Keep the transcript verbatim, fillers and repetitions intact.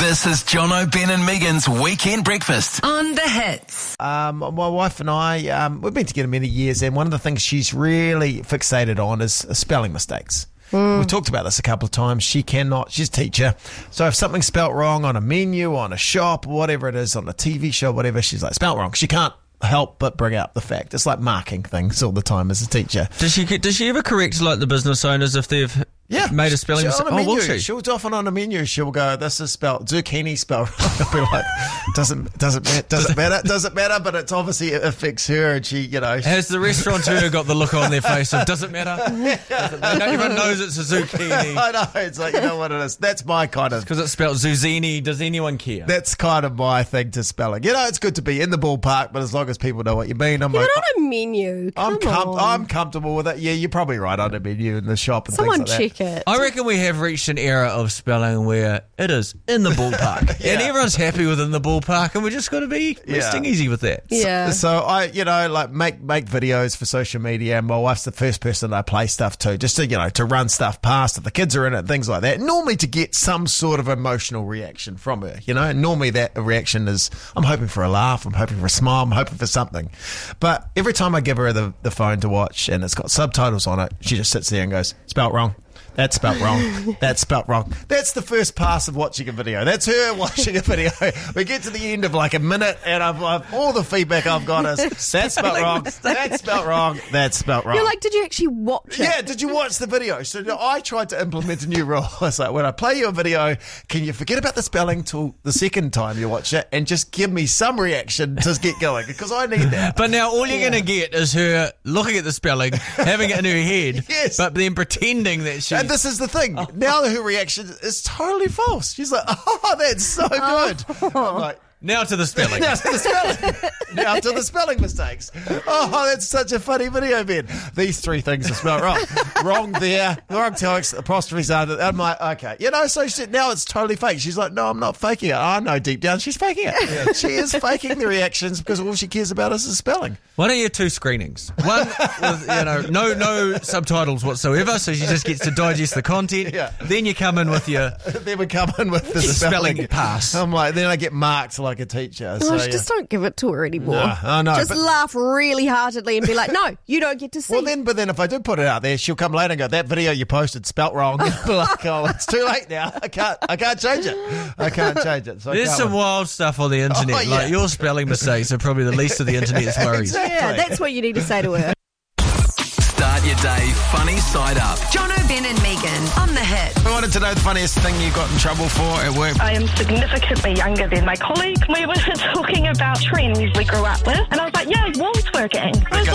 This is Jono, Ben and Megan's Weekend Breakfast on The Hits. Um, my wife and I, um, we've been together many years, and one of the things she's really fixated on is spelling mistakes. Mm. We've talked about this a couple of times. She cannot, she's a teacher. So if something's spelt wrong on a menu, on a shop, whatever it is, on a T V show, whatever, she's like, spelt wrong. She can't help but bring out the fact. It's like marking things all the time as a teacher. Does she does she ever correct like the business owners if they've yeah. made a spelling mistake? Oh, will she? She'll often on a menu, she'll go, this is spelled, zucchini spelled wrong. I'll be like, doesn't, doesn't, doesn't matter, doesn't matter, but it's obviously, it affects her, and she, you know. Has the restaurateur got the look on their face of, does it matter? Doesn't matter. Everyone knows it's a zucchini. I know, it's like, you know what it is. That's my kind of. Because it's spelled zucchini, does anyone care? That's kind of my thing to spelling. You know, it's good to be in the ballpark, but as long as people know what you mean, I'm You're like. on a menu. Come I'm com- on. I'm comfortable with it. Yeah, you're probably right on a menu in the shop and Someone things like check it. I reckon we have reached an era of spelling where it is in the ballpark. Yeah. And everyone's happy within the ballpark, and we're just got to be Yeah. resting easy with that. Yeah. So, so I, you know, like make make videos for social media, and my wife's the first person I play stuff to, just to, you know, to run stuff past if the kids are in it, things like that. Normally to get some sort of emotional reaction from her, you know. And normally that reaction is, I'm hoping for a laugh, I'm hoping for a smile, I'm hoping for something. But every time I give her the, the phone to watch and it's got subtitles on it, she just sits there and goes, spelt wrong. That's spelt wrong. That's spelt wrong. That's the first pass of watching a video. That's her watching a video. We get to the end of like a minute, and I've, I've all the feedback I've got is that's spelt wrong. That's spelt wrong. That's spelt wrong. You're like, did you actually watch it? Yeah, did you watch the video? So I tried to implement a new rule. It's like, when I play you a video, can you forget about the spelling till the second time you watch it and just give me some reaction to get going? Because I need that. But now all you're yeah. going to get is her looking at the spelling, having it in her head, yes. but then pretending that she... And this is the thing. Now her reaction is totally false. She's like, oh, that's so good. Oh. I'm like, now to the spelling. Now to the spelling. Now to the spelling mistakes. Oh, that's such a funny video, Ben. These three things are spelled wrong. Wrong there. Wrong text. Apostrophes under. I'm like, okay. You know, so she, now it's totally fake. She's like, no, I'm not faking it. I know deep down she's faking it. Yeah. She is faking the reactions because all she cares about is the spelling. Why don't you two screenings? One with, you know, no no subtitles whatsoever, so she just gets to digest the content. Yeah. Then you come in with your... Then we come in with the, the spelling. spelling pass. I'm like, then I get marked like a teacher. Gosh, So, yeah. just don't give it to her anymore. No, I know, Just but- laugh really heartedly and be like, no, you don't get to see. Well, then, but then if I do put it out there, she'll come later and go, that video you posted spelt wrong. Like, oh, it's too late now. I can't, I can't change it. I can't change it. So I There's can't some win. wild stuff on the internet. Oh, yeah. Like your spelling mistakes are probably the least of the internet's worries. Exactly. Yeah, that's what you need to say to her. Start your day funny side up. Jono, Ben and Megan on The Hits. I wanted to know the funniest thing you got in trouble for at work. I am significantly younger than my colleague. We were talking about trends we grew up with, and I was like, yeah, wall twerking. I was